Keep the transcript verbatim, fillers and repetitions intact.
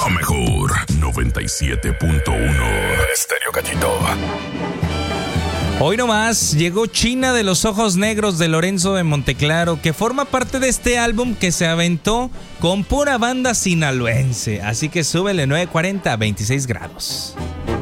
La mejor noventa y siete punto uno Estéreo Gallito. Hoy nomás llegó China de los Ojos Negros de Lorenzo de Monteclaro, que forma parte de este álbum que se aventó con pura banda sinaloense. Así que súbele nueve cuarenta a veintiséis grados.